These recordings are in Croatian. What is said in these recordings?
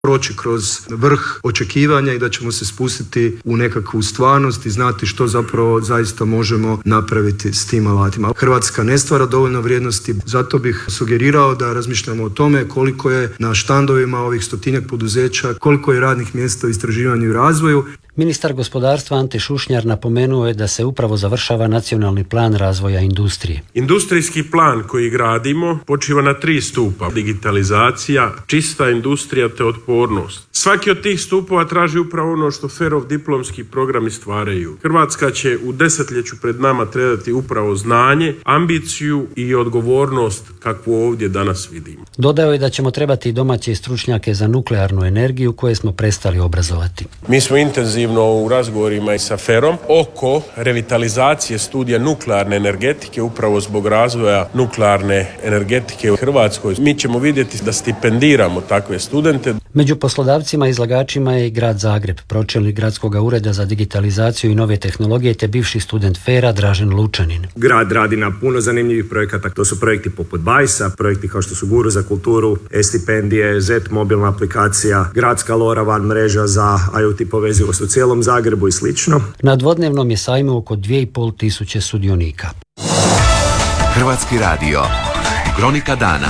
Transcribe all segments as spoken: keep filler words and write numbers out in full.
proći kroz vrh očekivanja i da ćemo se spustiti u nekakvu stvarnost i znati što zapravo zaista možemo napraviti s tim alatima. Hrvatska ne stvara dovoljno vrijednosti, zato bih sugerirao da razmišljamo o tome koliko je na štandovima ovih stotinjak poduzeća, koliko je radnih mjesta u istraživanju i razvoju. Ministar gospodarstva Ante Šušnjar napomenuo je da se upravo završava nacionalni plan razvoja industrije. Industrijski plan koji gradimo počiva na tri stupa: digitalizacija, čista industrija te otpornost. Svaki od tih stupova traži upravo ono što Ferov diplomski programi stvaraju. Hrvatska će u desetljeću pred nama trebati upravo znanje, ambiciju i odgovornost kakvu ovdje danas vidimo. Dodao je da ćemo trebati domaće stručnjake za nuklearnu energiju koje smo prestali obrazovati. Mi smo intenzivno u razgovorima i sa Ferom oko revitalizacije studija nuklearne energetike upravo zbog razvoja nuklearne energetike u Hrvatskoj. Mi ćemo vidjeti da stipendiramo takve studente. Među poslodavcima i izlagačima je i grad Zagreb, pročelnik gradskog ureda za digitalizaciju i nove tehnologije te bivši student Fera Dražen Lučanin. Grad radi na puno zanimljivih projekata. To su projekti poput Bajsa, projekti kao što su Guru za kulturu, e-stipendije, Z mobilna aplikacija, gradska LoRaWAN mreža za I O T povezivost u cijelom Zagrebu i slično. Na dvodnevnom je sajmu oko dvije i pol tisuće sudionika. Hrvatski radio. Kronika dana.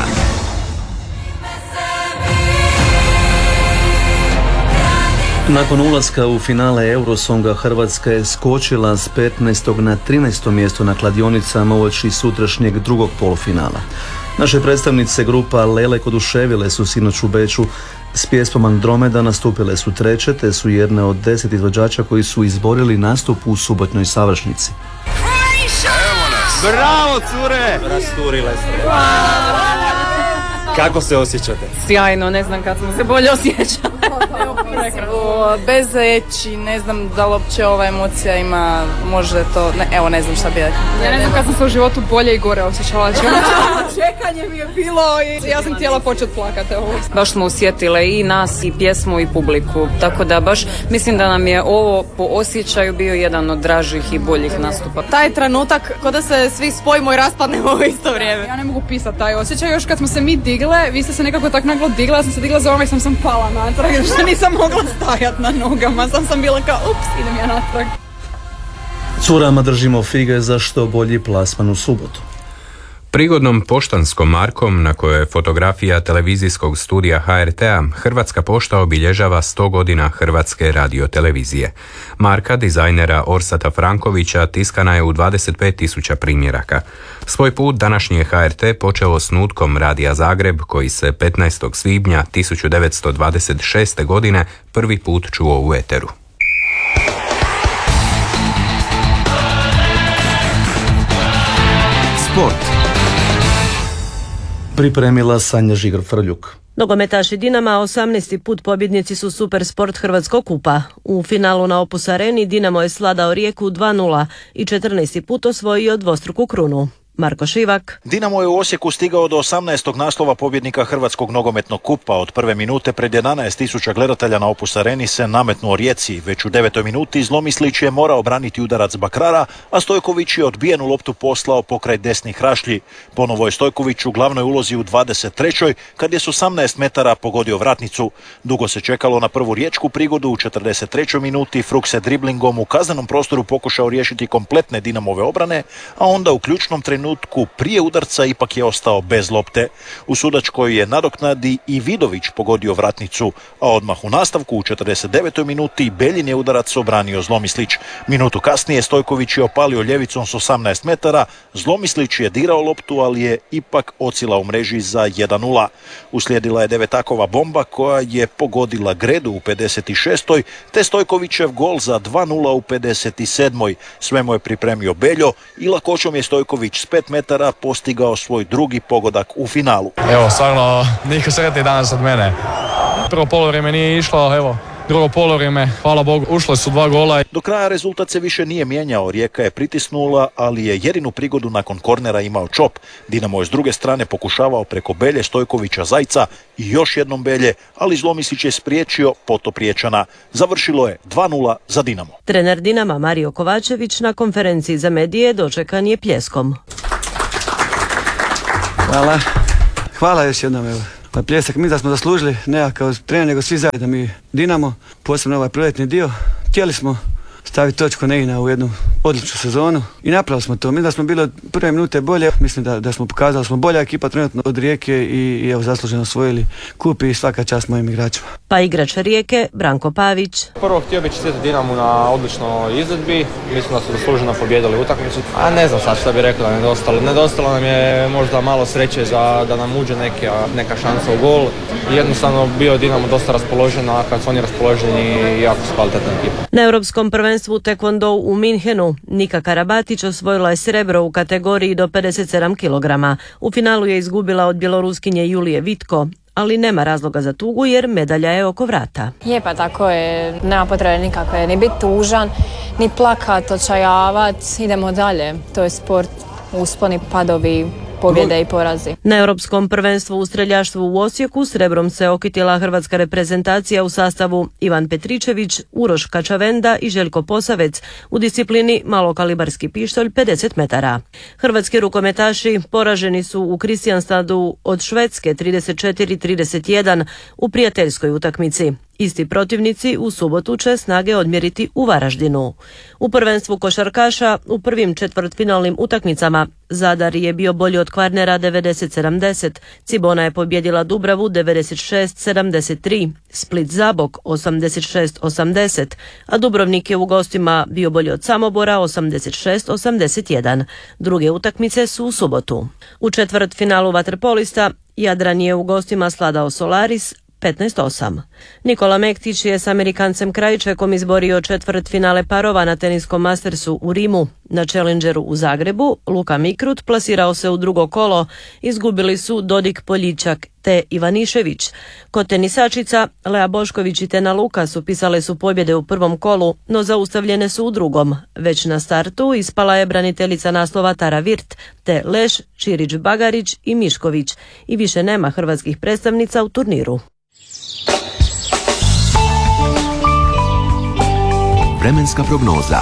Nakon ulaska u finale Eurosonga Hrvatska je skočila s petnaestog na trinaesto mjesto na kladionicama uoči sutrašnjeg drugog polufinala. Naše predstavnice grupa Lelek oduševile su sinoć u Beču. S pjesmom Andromeda nastupile su treće, te su jedne od deset izvođača koji su izborili nastup u subotnjoj Savršnici. Bravo, cure! Rasturile ste. Kako se osjećate? Sjajno, ne znam kad smo se bolje osjećali. Bez riječi, ne znam da li uopće ova emocija ima, možda to, ne, evo ne znam šta bi rekla. Ja ne znam kad sam se u životu bolje i gore osjećala. Čekanje mi je bilo i ja sam htjela početi plakati. Baš smo osjetile i nas i pjesmu i publiku, tako da baš mislim da nam je ovo po osjećaju bio jedan od dražih i boljih nastupa. Taj trenutak kod da se svi spojimo i raspadnemo u isto vrijeme. Ja ne mogu pisati taj osjećaj, još kad smo se mi digle, vi ste se nekako tak naglo digla, ja sam se digla za ovome i sam sam pala natrag, što nisam mogla stajati na nogama, sam sam bila kao ups, idem ja natrag. Curama držimo fige za što bolji plasman u subotu. Prigodnom poštanskom markom na kojoj je fotografija televizijskog studija H R T-a, Hrvatska pošta obilježava sto godina Hrvatske radiotelevizije. Marka dizajnera Orsata Frankovića tiskana je u dvadeset pet tisuća primjeraka. Svoj put današnji je H R T počeo osnutkom Radija Zagreb, koji se petnaestog svibnja tisuću devetsto dvadeset šeste. godine prvi put čuo u eteru. Sport. Pripremila Sanja Žigar-Frljuk. Nogometaši Dinama osamnaesti put pobjednici su Supersport Hrvatskog kupa. U finalu na Opus Areni Dinamo je sladao Rijeku dva nula i četrnaesti put osvojio dvostruku krunu. Marko Šivak. Dinamo je u Osijeku stigao do osamnaestog naslova pobjednika Hrvatskog nogometnog kupa. Od prve minute pred jedanaest tisuća gledatelja na Opus Areni se nametnuo Rijeci. Već u devetoj minuti Zlomislić je morao braniti udarac Bakrara, a Stojković je odbijenu loptu poslao pokraj desnih rašlji. Ponovo je Stojković u glavnoj ulozi u dvadeset trećoj kad je s osamnaest metara pogodio vratnicu. Dugo se čekalo na prvu riječku prigodu. U četrdeset trećoj minuti Fruk se driblingom u kaznenom prostoru pokušao riješiti kompletne Dinamove obrane, a onda u ključnom trenutku prije udarca ipak je ostao bez lopte. U sudačkoj je nadoknadi i Vidović pogodio vratnicu, a odmah u nastavku u četrdeset devetoj minuti Beljin je udarac obranio Zlomislić. Minutu kasnije Stojković je opalio ljevicom s osamnaest metara, Zlomislić je dirao loptu, ali je ipak ocila u mreži za jedan nula. Uslijedila je devetakova bomba koja je pogodila Gredu u pedeset šestoj te Stojkovićev gol za dva nula u pedeset sedmoj. Sve mu je pripremio Beljo i lakoćom je Stojković s pet metara postigao svoj drugi pogodak u finalu. Evo, stvarno, niko sretniji danas od mene. Prvo polovrijeme nije išlo, evo, drugo polovrijeme, hvala Bogu, ušle su dva gola. Do kraja rezultat se više nije mijenjao, Rijeka je pritisnula, ali je jedinu prigodu nakon kornera imao Čop. Dinamo je s druge strane pokušavao preko Belje, Stojkovića, Zajca i još jednom Belje, ali Zlomislić je spriječio potop Riječana. Završilo je dva nula za Dinamo. Trener Dinama Mario Kovačević na konferenciji za medije dočekan je pljeskom. Hvala. Hvala još jednom. Evo. Pa Pljesak, mi da smo zaslužili ne kao trener, nego svi zajedno mi Dinamo, posebno ovaj proletni dio. Htjeli smo staviti točku negdje u jednu odličnu sezonu i napravili smo to. Mi da smo bili od prve minute bolje, mislim da, da smo pokazali, smo bolja ekipa trenutno od Rijeke i, i evo zasluženo osvojili kup i svaka čast mojim igračima. Pa igrač Rijeke, Branko Pavić. Prvo htio bih čestitati Dinamu na odličnoj izvedbi, mislim da su zasluženo pobijedili utakmicu. A ne znam sad šta bih rekao da nedostalo. Nedostalo nam je možda malo sreće za da nam uđe neka, neka šansa u gol. Jednostavno bio Dinamo dosta raspoložen, a kad su oni raspoloženi jako su kvalitetna ekipa. Na Europskom prvenstvu Taekwondo u Minhenu Nika Karabatić osvojila je srebro u kategoriji do pedeset sedam kilograma. U finalu je izgubila od bjeloruskinje Julije Vitko, ali nema razloga za tugu jer medalja je oko vrata. Je, pa tako je, nema potrebe nikakve, ni biti tužan, ni plakat, očajavat, idemo dalje. To je sport, usponi, padovi, pobjede i porazi. Na Europskom prvenstvu u streljaštvu u Osijeku srebrom se okitila hrvatska reprezentacija u sastavu Ivan Petričević, Uroš Kačavenda i Željko Posavec u disciplini malokalibarski pištolj pedeset metara. Hrvatski rukometaši poraženi su u Kristianstadu od Švedske trideset četiri trideset jedan u prijateljskoj utakmici. Isti protivnici u subotu će snage odmjeriti u Varaždinu. U prvenstvu košarkaša u prvim četvrtfinalnim utakmicama Zadar je bio bolji od Kvarnera devedeset sedamdeset, Cibona je pobjedila Dubravu devedeset šest sedamdeset tri, Split Zabok osamdeset šest osamdeset, a Dubrovnik je u gostima bio bolji od Samobora osamdeset šest osamdeset jedan. Druge utakmice su u subotu. U četvrtfinalu vaterpolista Jadran je u gostima sladao Solaris petnaest osam. Nikola Mektić je s Amerikancem Krajčekom izborio četvrt finale parova na teniskom Mastersu u Rimu. Na Challengeru u Zagrebu Luka Mikrut plasirao se u drugo kolo, izgubili su Dodik Poljičak te Ivanišević. Kod tenisačica Lea Bošković i Tena Lukas upisale su pobjede u prvom kolu, no zaustavljene su u drugom. Već na startu ispala je braniteljica naslova Tara Virt, te Leš, Čirić Bagarić i Mišković. I više nema hrvatskih predstavnica u turniru. Vremenska prognoza.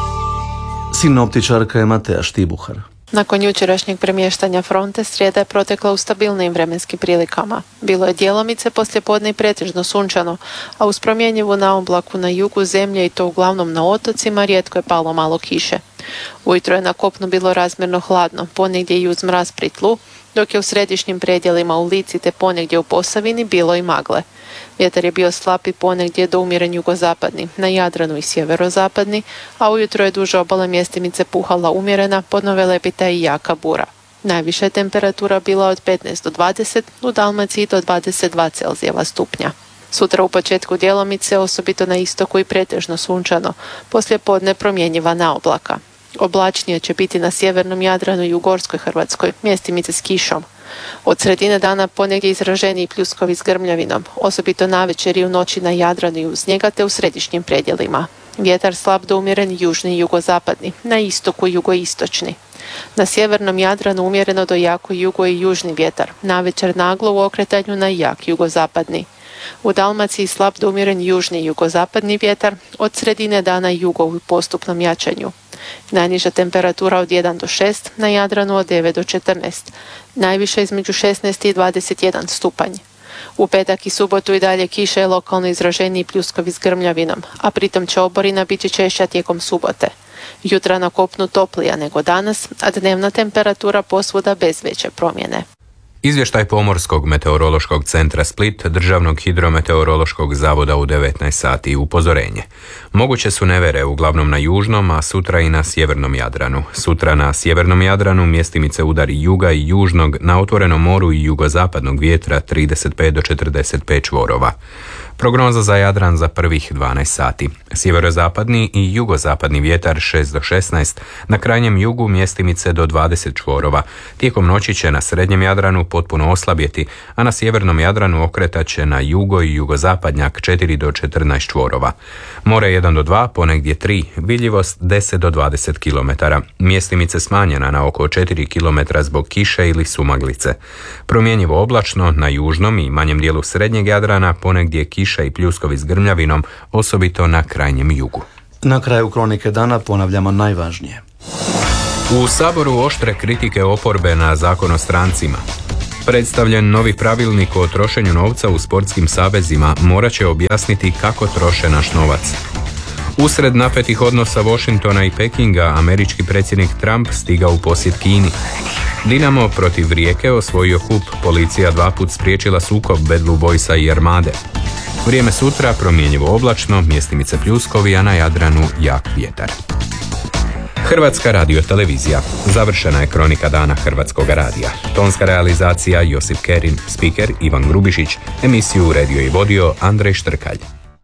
Sinoptičarka je Mateja Štibuhar. Nakon jučerašnjeg premještanja fronte, srijeda je protekla u stabilnim vremenskim prilikama. Bilo je djelomice poslijepodne i pretežno sunčano, a uz promjenjivu naoblaku na jugu zemlje i to uglavnom na otocima rijetko je palo malo kiše. Ujutro je na kopnu bilo razmjerno hladno, ponegdje i uz mraz pri tlu, dok je u središnjim predjelima u Lici te ponegdje u Posavini bilo i magle. Vjetar je bio slab i ponegdje do umjeren jugozapadni, na Jadranu i sjeverozapadni, a ujutro je duže obale mjestimice puhala umjerena, podnove lepita i jaka bura. Najviša je temperatura bila od petnaest do dvadeset, u Dalmaciji do dvadeset dva Celzijeva stupnja. Sutra u početku djelomice, osobito na istoku i pretežno sunčano, poslije podne promjenjiva naoblaka. Oblačnije će biti na sjevernom Jadranu i u Gorskoj Hrvatskoj, mjestimice s kišom. Od sredine dana ponegdje izraženiji pljuskovi s grmljavinom, osobito navečer i u noći na Jadranu i uz njega te u središnjim predjelima. Vjetar slab do umjeren južni i jugozapadni, na istoku jugoistočni. Na sjevernom Jadranu umjereno do jako jugo i južni vjetar, navečer naglo u okretanju na jak jugozapadni. U Dalmaciji slab do umjeren južni i jugozapadni vjetar, od sredine dana jugo u postupnom jačanju. Najniža temperatura od jedan do šest, na Jadranu od devet do četrnaest, najviše između šesnaest i dvadeset jedan stupanj. U petak i subotu i dalje kiše je lokalno izraženiji pljuskovi s grmljavinom, a pritom će oborina biti češća tijekom subote. Jutra na kopnu toplija nego danas, a dnevna temperatura posvuda bez veće promjene. Izvještaj Pomorskog meteorološkog centra Split, Državnog hidrometeorološkog zavoda u devetnaest sati. Upozorenje. Moguće su nevere uglavnom na južnom, a sutra i na sjevernom Jadranu. Sutra na sjevernom Jadranu mjestimice udari juga i južnog, na otvorenom moru i jugozapadnog vjetra trideset pet do četrdeset pet čvorova. Prognoza za Jadran za prvih dvanaest sati. Sjeverozapadni i jugozapadni vjetar šest do šesnaest, na krajnjem jugu mjestimice do dvadeset čvorova. Tijekom noći će na srednjem Jadranu potpuno oslabjeti, a na sjevernom Jadranu okretat će na jugo i jugozapadnjak četiri do četrnaest čvorova. More jedan do dva, ponegdje tri, vidljivost deset do dvadeset kilometara. Mjestimice smanjena na oko četiri kilometra zbog kiše ili sumaglice. Promjenjivo oblačno na južnom i manjem dijelu srednjeg Jadrana, ponegdje kiše i pljuskovi s grmljavinom, osobito na krajnjem jugu. Na kraju Kronike dana ponavljamo najvažnije. U Saboru oštre kritike oporbe na Zakon o strancima. Predstavljen novi pravilnik o trošenju novca u sportskim savezima morat će objasniti kako troše naš novac. Usred napetih odnosa Washingtona i Pekinga, američki predsjednik Trump stigao u posjet Kini. Dinamo protiv Rijeke osvojio kup, policija dva put spriječila sukob Bad Blue Boysa i Armade. Vrijeme sutra promjenjivo oblačno, mjestimice pljuskovi, a na Jadranu jak vjetar. Hrvatska radiotelevizija. Završena je kronika dana Hrvatskog radija. Tonska realizacija Josip Kerin, spiker Ivan Grubišić, emisiju uredio i vodio Andrej Štrkalj.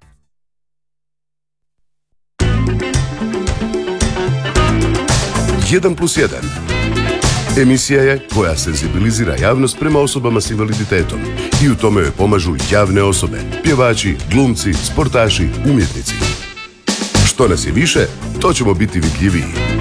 jedan plus jedan. Emisija je koja senzibilizira javnost prema osobama s invaliditetom i u tome joj pomažu javne osobe, pjevači, glumci, sportaši, umjetnici. Što nas je više, to ćemo biti vidljiviji.